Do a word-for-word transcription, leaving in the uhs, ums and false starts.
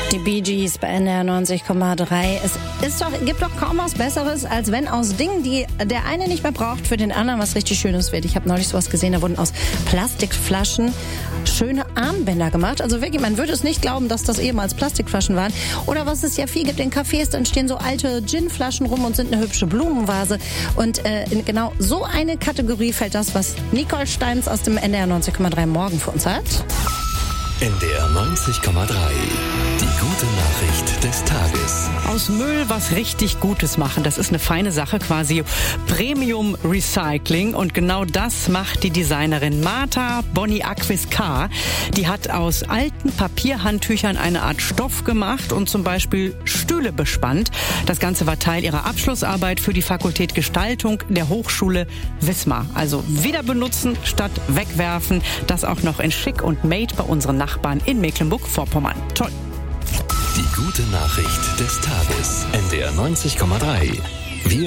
Die Bee Gees bei N D R neunzig Komma drei. Es ist doch, gibt doch kaum was Besseres, als wenn aus Dingen, die der eine nicht mehr braucht, für den anderen was richtig Schönes wird. Ich habe neulich sowas gesehen, da wurden aus Plastikflaschen schöne Armbänder gemacht. Also wirklich, man würde es nicht glauben, dass das ehemals Plastikflaschen waren. Oder was es ja viel gibt in Cafés, dann stehen so alte Ginflaschen rum und sind eine hübsche Blumenvase. Und äh, in genau so eine Kategorie fällt das, was Nicole Steins aus dem N D R neunzig Komma drei morgen für uns hat. N D R neunzig Komma drei. Die gute Nachricht des Tages. Aus Müll was richtig Gutes machen, das ist eine feine Sache, quasi Premium Recycling. Und genau das macht die Designerin Marta Boniakvis-K. Die hat aus alten Papierhandtüchern eine Art Stoff gemacht und zum Beispiel Stühle bespannt. Das Ganze war Teil ihrer Abschlussarbeit für die Fakultät Gestaltung der Hochschule Wismar. Also wieder benutzen statt wegwerfen. Das auch noch in schick und made bei unseren Nachbarn in Mecklenburg-Vorpommern. Toll. Die gute Nachricht des Tages. N D R neunzig Komma drei.